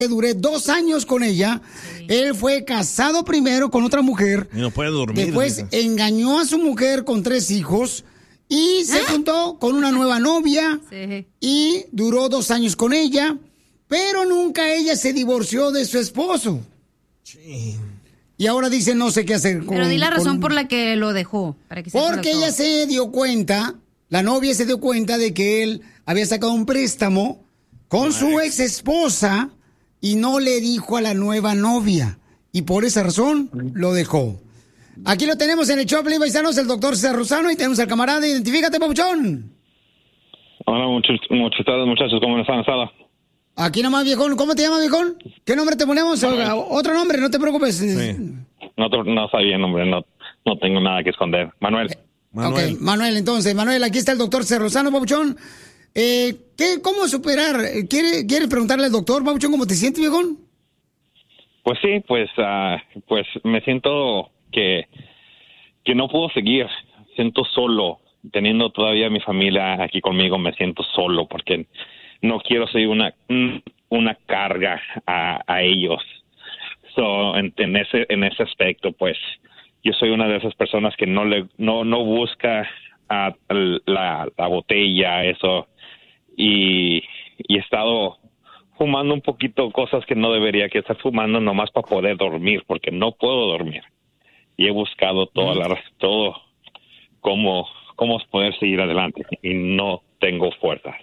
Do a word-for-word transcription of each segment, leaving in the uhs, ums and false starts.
Duré dos años con ella. Sí. Él fue casado primero con otra mujer. Y no puede dormir. Después dice. Engañó a su mujer con tres hijos. Y se juntó con una nueva novia. Sí. Y duró dos años con ella. Pero nunca ella se divorció de su esposo. Sí. Y ahora dice no sé qué hacer con... Pero di la razón con... por la que lo dejó. Para que Porque ella se dio cuenta, la novia se dio cuenta de que él había sacado un préstamo con Ay. su ex esposa y no le dijo a la nueva novia. Y por esa razón lo dejó. Aquí lo tenemos en el show, Pelín Paisanos, el doctor César Lozano, y tenemos al camarada. Identifícate, papuchón. Hola, muchos, muchos, muchachos, ¿cómo están? Aquí nomás, viejón. ¿Cómo te llamas, viejón? ¿Qué nombre te ponemos? Manuel. Otro nombre, no te preocupes. Sí. No, no sabía el nombre, no, no tengo nada que esconder. Manuel. Manuel. Ok, Manuel, entonces, Manuel, aquí está el doctor César Lozano, papuchón. Eh, ¿qué, ¿Cómo superar? ¿Quieres quiere preguntarle al doctor, papuchón, cómo te sientes, viejón? Pues sí, pues, uh, pues me siento que, que no puedo seguir. Siento solo. Teniendo todavía mi familia aquí conmigo, me siento solo porque no quiero ser una, una carga a, a ellos. So, en, en ese en ese aspecto, pues, yo soy una de esas personas que no le no no busca a, la, la botella, eso, y, y he estado fumando un poquito cosas que no debería que estar fumando nomás para poder dormir, porque no puedo dormir. Y he buscado toda la, todo cómo, cómo poder seguir adelante y no tengo fuerzas.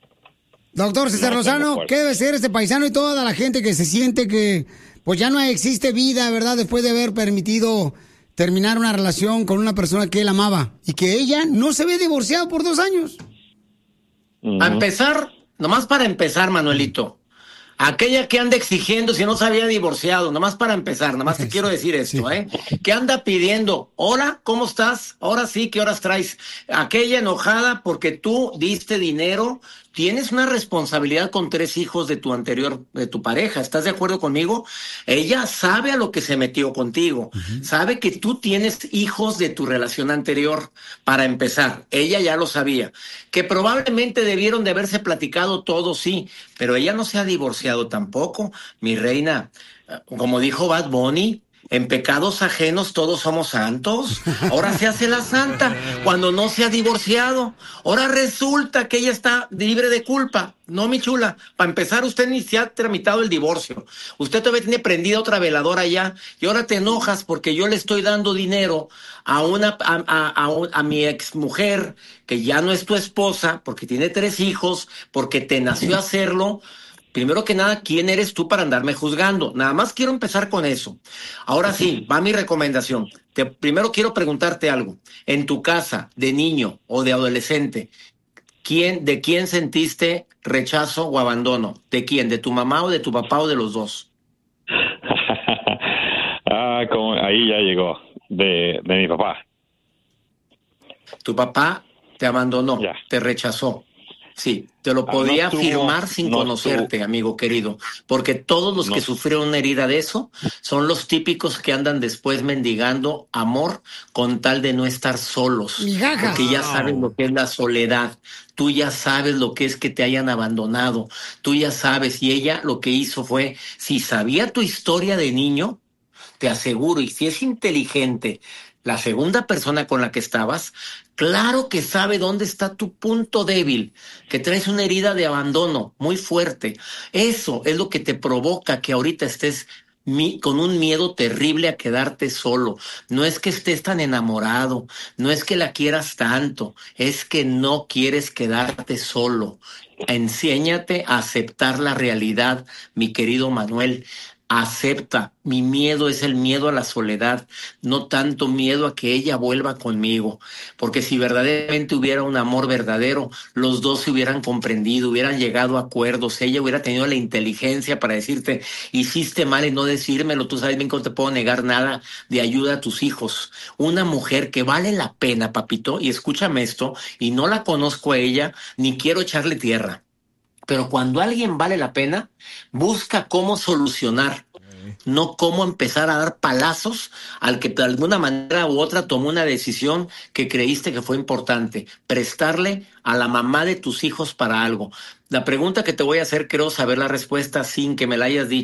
Doctor César no Lozano, ¿qué debe ser este paisano y toda la gente que se siente que pues ya no existe vida, ¿verdad? Después de haber permitido terminar una relación con una persona que él amaba y que ella no se ve divorciado por dos años. Uh-huh. A empezar, nomás para empezar, Manuelito, aquella que anda exigiendo si no se había divorciado, nomás para empezar, nomás te quiero decir esto, sí. ¿eh? Que anda pidiendo, hola, ¿cómo estás? Ahora sí, ¿qué horas traes? Aquella enojada porque tú diste dinero. Tienes una responsabilidad con tres hijos de tu anterior, de tu pareja. ¿Estás de acuerdo conmigo? Ella sabe a lo que se metió contigo. Uh-huh. Sabe que tú tienes hijos de tu relación anterior, para empezar. Ella ya lo sabía. Que probablemente debieron de haberse platicado todo, sí. Pero ella no se ha divorciado tampoco, mi reina. Como dijo Bad Bunny, en pecados ajenos todos somos santos. Ahora se hace la santa cuando no se ha divorciado. Ahora resulta que ella está libre de culpa. No, mi chula. Para empezar, usted ni se ha tramitado el divorcio. Usted todavía tiene prendida otra veladora allá. Y ahora te enojas porque yo le estoy dando dinero a una a, a, a, a mi exmujer, que ya no es tu esposa, porque tiene tres hijos, porque te nació hacerlo. Primero que nada, ¿quién eres tú para andarme juzgando? Nada más quiero empezar con eso. Ahora sí, va mi recomendación. Te, primero quiero preguntarte algo. En tu casa, de niño o de adolescente, ¿quién, ¿de quién sentiste rechazo o abandono? ¿De quién? ¿De tu mamá o de tu papá o de los dos? ah, como ahí ya llegó. De, de mi papá. Tu papá te abandonó, ya. Te rechazó. Sí, te lo podía ah, no afirmar tuvo, sin no conocerte, tuvo. Amigo querido, porque todos los no. que sufrieron una herida de eso son los típicos que andan después mendigando amor con tal de no estar solos, Migajas. Porque ya sabes lo que es la soledad, tú ya sabes lo que es que te hayan abandonado, tú ya sabes, y ella lo que hizo fue, si sabía tu historia de niño, te aseguro, y si es inteligente, la segunda persona con la que estabas, claro que sabe dónde está tu punto débil, que traes una herida de abandono muy fuerte. Eso es lo que te provoca que ahorita estés mi, con un miedo terrible a quedarte solo. No es que estés tan enamorado, no es que la quieras tanto, es que no quieres quedarte solo. Enséñate a aceptar la realidad, mi querido Manuel. Acepta, mi miedo es el miedo a la soledad, no tanto miedo a que ella vuelva conmigo, porque si verdaderamente hubiera un amor verdadero, los dos se hubieran comprendido, hubieran llegado a acuerdos, ella hubiera tenido la inteligencia para decirte, hiciste mal en no decírmelo, tú sabes bien que no te puedo negar nada de ayuda a tus hijos. Una mujer que vale la pena, papito, y escúchame esto, y no la conozco a ella, ni quiero echarle tierra. Pero cuando alguien vale la pena, busca cómo solucionar. no cómo empezar a dar palazos al que de alguna manera u otra tomó una decisión que creíste que fue importante, prestarle a la mamá de tus hijos para algo. La pregunta que te voy a hacer, creo saber la respuesta sin que me la hayas dicho.